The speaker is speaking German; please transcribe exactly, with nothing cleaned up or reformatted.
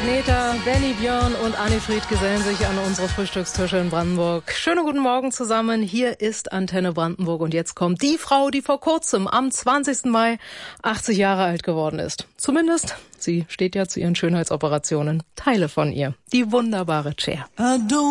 Agneta, Benny, Björn und Annifried gesellen sich an unsere Frühstückstische in Brandenburg. Schönen guten Morgen zusammen. Hier ist Antenne Brandenburg und jetzt kommt die Frau, die vor kurzem am zwanzigsten Mai achtzig Jahre alt geworden ist. Zumindest, sie steht ja zu ihren Schönheitsoperationen. Teile von ihr. Die wunderbare Cher.